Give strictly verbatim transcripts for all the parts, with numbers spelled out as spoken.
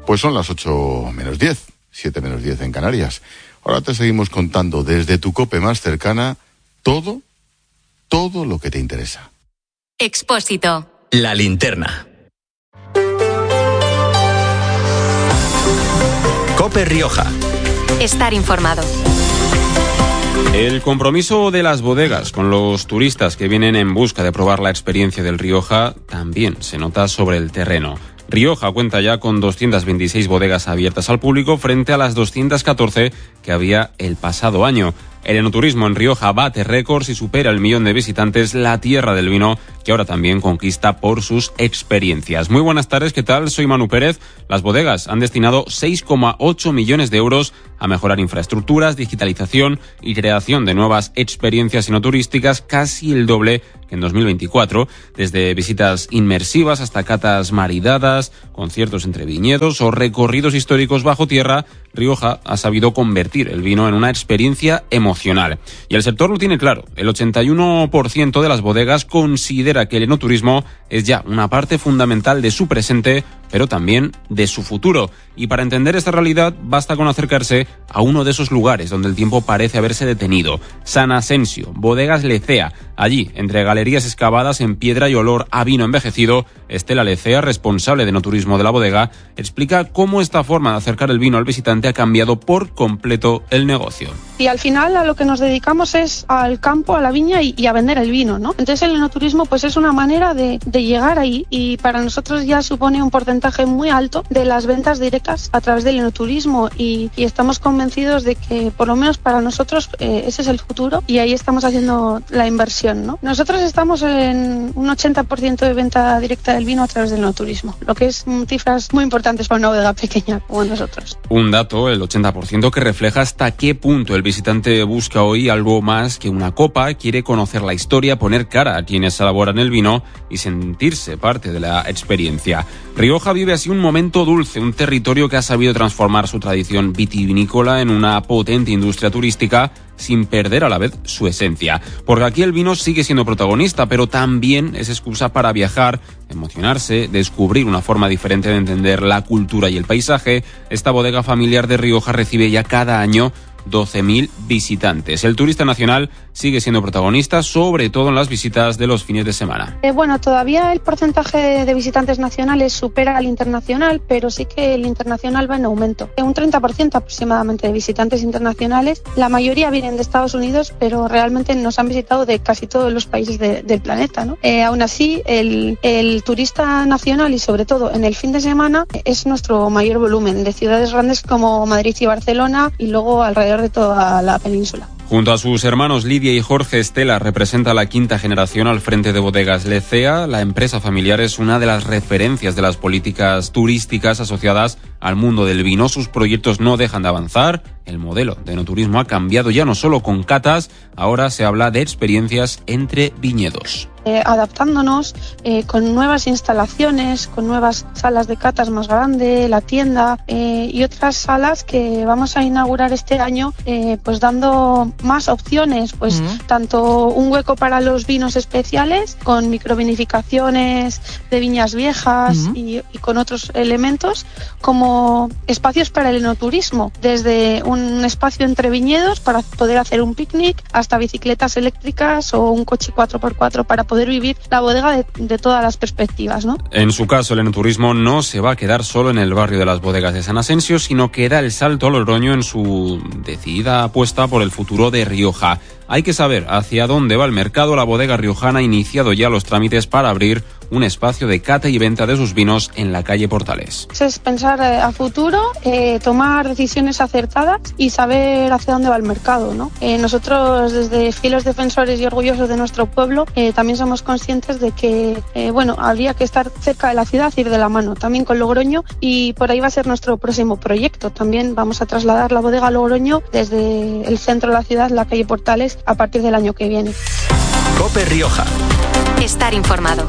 Pues son las ocho menos diez, siete menos diez en Canarias. Ahora te seguimos contando desde tu COPE más cercana todo, todo lo que te interesa. Expósito. La linterna. COPE Rioja. Estar informado. El compromiso de las bodegas con los turistas que vienen en busca de probar la experiencia del Rioja también se nota sobre el terreno. Rioja cuenta ya con doscientas veintiséis bodegas abiertas al público frente a las doscientas catorce que había el pasado año. El enoturismo en Rioja bate récords y supera el millón de visitantes, la tierra del vino, que ahora también conquista por sus experiencias. Muy buenas tardes, ¿qué tal? Soy Manu Pérez. Las bodegas han destinado seis coma ocho millones de euros a mejorar infraestructuras, digitalización y creación de nuevas experiencias enoturísticas, casi el doble que en dos mil veinticuatro, desde visitas inmersivas hasta catas maridadas, conciertos entre viñedos o recorridos históricos bajo tierra. Rioja ha sabido convertir el vino en una experiencia emocional. Y el sector lo tiene claro. El ochenta y uno por ciento de las bodegas considera que el enoturismo es ya una parte fundamental de su presente, pero también de su futuro. Y para entender esta realidad basta con acercarse a uno de esos lugares donde el tiempo parece haberse detenido. San Asensio, Bodegas Lecea. Allí, entre galerías excavadas en piedra y olor a vino envejecido, Estela Lecea, responsable de enoturismo de la bodega, explica cómo esta forma de acercar el vino al visitante ha cambiado por completo el negocio. Y al final a lo que nos dedicamos es al campo, a la viña y, y a vender el vino, ¿no? Entonces el enoturismo pues es una manera de, de llegar ahí, y para nosotros ya supone un porcentaje muy alto de las ventas directas a través del enoturismo, y, y estamos convencidos de que por lo menos para nosotros eh, ese es el futuro, y ahí estamos haciendo la inversión, ¿no? Nosotros estamos en un ochenta por ciento de venta directa del vino a través del enoturismo, lo que es mm, cifras muy importantes para una bodega pequeña como nosotros. Un dato, el ochenta por ciento, que refleja hasta qué punto el visitante busca hoy algo más que una copa, quiere conocer la historia, poner cara a quienes elaboran el vino y sentirse parte de la experiencia. Rioja vive así un momento dulce, un territorio que ha sabido transformar su tradición vitivinícola en una potente industria turística sin perder a la vez su esencia. Porque aquí el vino sigue siendo protagonista, pero también es excusa para viajar, emocionarse, descubrir una forma diferente de entender la cultura y el paisaje. Esta bodega familiar de Rioja recibe ya cada año doce mil visitantes. El turista nacional sigue siendo protagonista, sobre todo en las visitas de los fines de semana. Eh, bueno, todavía el porcentaje de visitantes nacionales supera al internacional, pero sí que el internacional va en aumento. Un treinta por ciento aproximadamente de visitantes internacionales. La mayoría vienen de Estados Unidos, pero realmente nos han visitado de casi todos los países de, del planeta, ¿no? Eh, aún así, el, el turista nacional, y sobre todo en el fin de semana, es nuestro mayor volumen, de ciudades grandes como Madrid y Barcelona, y luego alrededor de toda la península. Junto a sus hermanos Lidia y Jorge, Estela representa la quinta generación al frente de Bodegas Lecea. La empresa familiar es una de las referencias de las políticas turísticas asociadas al mundo del vino. Sus proyectos no dejan de avanzar. El modelo de enoturismo ha cambiado ya no solo con catas, ahora se habla de experiencias entre viñedos. Eh, adaptándonos eh, con nuevas instalaciones, con nuevas salas de catas más grandes, la tienda eh, y otras salas que vamos a inaugurar este año, eh, pues dando más opciones, pues uh-huh. tanto un hueco para los vinos especiales con microvinificaciones de viñas viejas uh-huh. y, y con otros elementos, como espacios para el enoturismo, desde un espacio entre viñedos para poder hacer un picnic hasta bicicletas eléctricas o un coche cuatro por cuatro para poder vivir la bodega de, de todas las perspectivas, ¿no? En su caso, el enoturismo no se va a quedar solo en el barrio de las bodegas de San Asensio, sino que da el salto a Logroño en su decidida apuesta por el futuro de Rioja. Hay que saber hacia dónde va el mercado. La bodega riojana ha iniciado ya los trámites para abrir un espacio de cata y venta de sus vinos en la calle Portales. Es pensar a futuro, eh, tomar decisiones acertadas y saber hacia dónde va el mercado, ¿no? Eh, nosotros, desde fieles defensores y orgullosos de nuestro pueblo, eh, también somos conscientes de que, eh, bueno, habría que estar cerca de la ciudad, ir de la mano, también con Logroño, y por ahí va a ser nuestro próximo proyecto. También vamos a trasladar la bodega a Logroño desde el centro de la ciudad, la calle Portales, a partir del año que viene. COPE Rioja. Estar informado.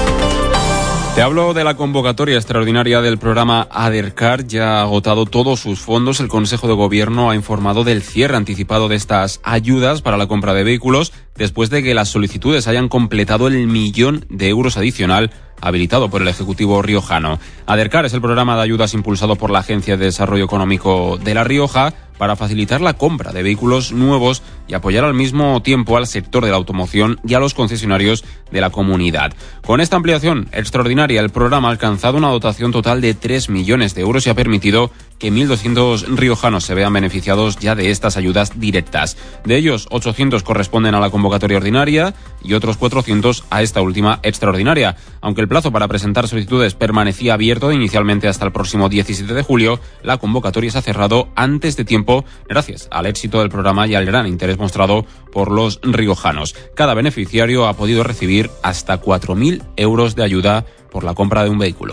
Te hablo de la convocatoria extraordinaria del programa ADERCAR. Ya ha agotado todos sus fondos. El Consejo de Gobierno ha informado del cierre anticipado de estas ayudas para la compra de vehículos después de que las solicitudes hayan completado el millón de euros adicional habilitado por el Ejecutivo riojano. Adercar es el programa de ayudas impulsado por la Agencia de Desarrollo Económico de La Rioja para facilitar la compra de vehículos nuevos y apoyar al mismo tiempo al sector de la automoción y a los concesionarios de la comunidad. Con esta ampliación extraordinaria, el programa ha alcanzado una dotación total de tres millones de euros y ha permitido que mil doscientos riojanos se vean beneficiados ya de estas ayudas directas. De ellos, ochocientos corresponden a la convocatoria ordinaria y otros cuatrocientos a esta última extraordinaria. Aunque el plazo para presentar solicitudes permanecía abierto inicialmente hasta el próximo diecisiete de julio, la convocatoria se ha cerrado antes de tiempo gracias al éxito del programa y al gran interés mostrado por los riojanos. Cada beneficiario ha podido recibir hasta cuatro mil euros de ayuda por la compra de un vehículo.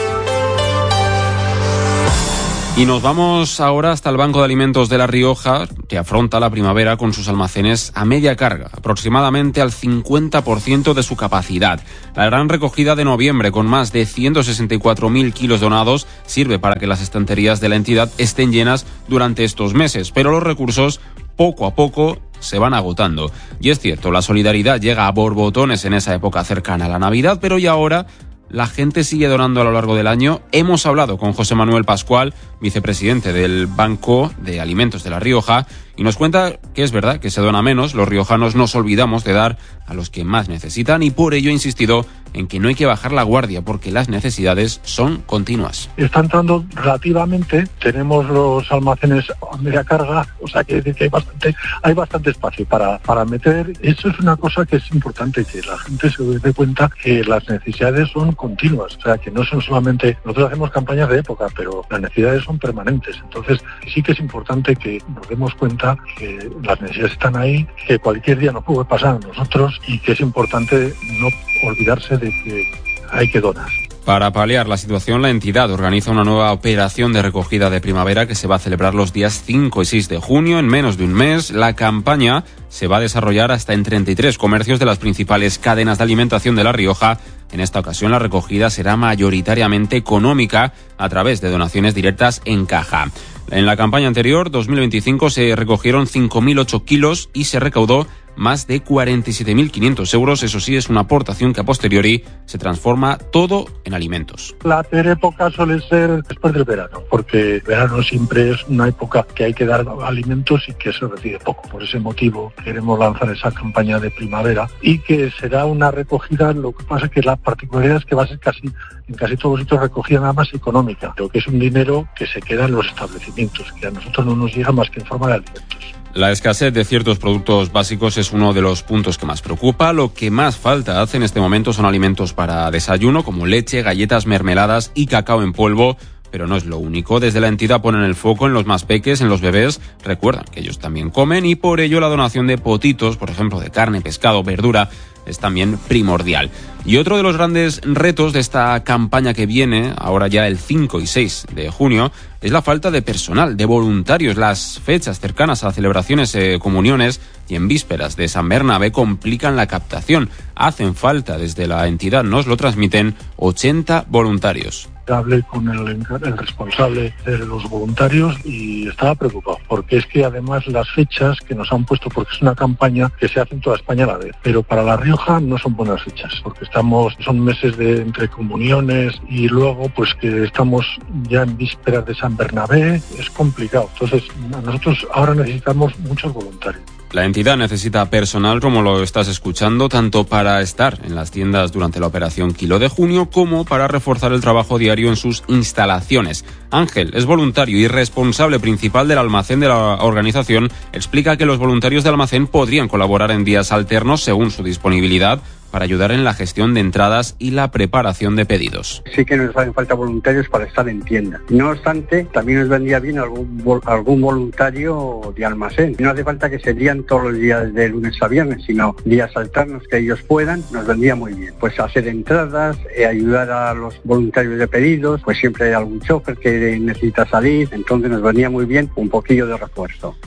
Y nos vamos ahora hasta el Banco de Alimentos de La Rioja, que afronta la primavera con sus almacenes a media carga, aproximadamente al cincuenta por ciento de su capacidad. La gran recogida de noviembre, con más de ciento sesenta y cuatro mil kilos donados, sirve para que las estanterías de la entidad estén llenas durante estos meses, pero los recursos poco a poco se van agotando. Y es cierto, la solidaridad llega a borbotones en esa época cercana a la Navidad, pero y ahora la gente sigue donando a lo largo del año. Hemos hablado con José Manuel Pascual, vicepresidente del Banco de Alimentos de La Rioja, y nos cuenta que es verdad que se dona menos. Los riojanos nos olvidamos de dar a los que más necesitan y por ello ha insistido en que no hay que bajar la guardia porque las necesidades son continuas. Está entrando relativamente, tenemos los almacenes a media carga, o sea que, que hay bastante hay bastante espacio para, para meter. Eso es una cosa que es importante, que la gente se dé cuenta que las necesidades son continuas, o sea que no son solamente, nosotros hacemos campañas de época, pero las necesidades son permanentes. Entonces sí que es importante que nos demos cuenta que las necesidades están ahí, que cualquier día nos puede pasar a nosotros y que es importante no olvidarse de que hay que donar. Para paliar la situación, la entidad organiza una nueva operación de recogida de primavera que se va a celebrar los días cinco y seis de junio, en menos de un mes. La campaña se va a desarrollar hasta en treinta y tres comercios de las principales cadenas de alimentación de La Rioja. En esta ocasión, la recogida será mayoritariamente económica a través de donaciones directas en caja. En la campaña anterior, dos mil veinticinco, se recogieron cinco mil ocho kilos y se recaudó más de cuarenta y siete mil quinientos euros. Eso sí, es una aportación que a posteriori se transforma todo en alimentos. La peor época suele ser después del verano, porque el verano siempre es una época que hay que dar alimentos y que se recibe poco. Por ese motivo queremos lanzar esa campaña de primavera y que será una recogida. Lo que pasa es que la particularidad es que va a ser casi en casi todos los sitios recogida nada más económica, lo que es un dinero que se queda en los establecimientos, que a nosotros no nos llega más que en forma de alimentos. La escasez de ciertos productos básicos es uno de los puntos que más preocupa. Lo que más falta hace en este momento son alimentos para desayuno, como leche, galletas, mermeladas y cacao en polvo. Pero no es lo único. Desde la entidad ponen el foco en los más peques, en los bebés. Recuerdan que ellos también comen y por ello la donación de potitos, por ejemplo, de carne, pescado, verdura, es también primordial. Y otro de los grandes retos de esta campaña que viene, ahora ya el cinco y seis de junio, es la falta de personal, de voluntarios. Las fechas cercanas a celebraciones, eh, comuniones y en vísperas de San Bernabé complican la captación. Hacen falta, desde la entidad nos lo transmiten, ochenta voluntarios. Hablé con el, el responsable de los voluntarios y estaba preocupado, porque es que además las fechas que nos han puesto, porque es una campaña que se hace en toda España a la vez, pero para La Rioja no son buenas fechas, porque estamos, son meses de entre comuniones y luego pues que estamos ya en vísperas de San Bernabé, es complicado. Entonces nosotros ahora necesitamos muchos voluntarios. La entidad necesita personal, como lo estás escuchando, tanto para estar en las tiendas durante la operación Kilo de Junio como para reforzar el trabajo diario en sus instalaciones. Ángel es voluntario y responsable principal del almacén de la organización. Explica que los voluntarios de almacén podrían colaborar en días alternos según su disponibilidad para ayudar en la gestión de entradas y la preparación de pedidos. Sí que nos hacen falta voluntarios para estar en tienda. No obstante, también nos vendría bien algún, algún voluntario de almacén. No hace falta que serían todos los días de lunes a viernes, sino días alternos que ellos puedan, nos vendría muy bien. Pues hacer entradas, eh, ayudar a los voluntarios de pedidos, pues siempre hay algún chofer que necesita salir, entonces nos vendría muy bien un poquillo de refuerzo.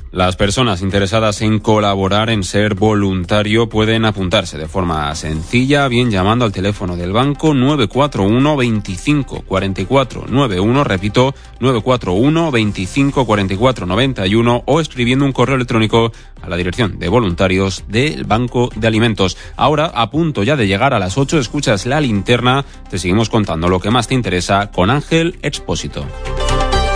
Las personas interesadas en colaborar, en ser voluntario, pueden apuntarse de forma sencilla, bien llamando al teléfono del banco nueve cuatro uno veinticinco cuarenta y cuatro noventa y uno, repito, nueve cuatro uno veinticinco cuarenta y cuatro noventa y uno, o escribiendo un correo electrónico a la dirección de voluntarios del Banco de Alimentos. Ahora, a punto ya de llegar a las ocho, escuchas La Linterna, te seguimos contando lo que más te interesa con Ángel Expósito.